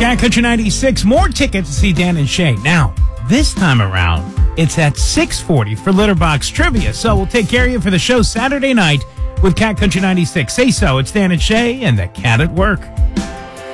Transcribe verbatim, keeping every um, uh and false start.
Cat Country ninety-six, more tickets to see Dan and Shay. Now, this time around, it's at six forty for Litterbox Trivia. So we'll take care of you for the show Saturday night with Cat Country ninety-six. Say so. It's Dan and Shay and the Cat at Work.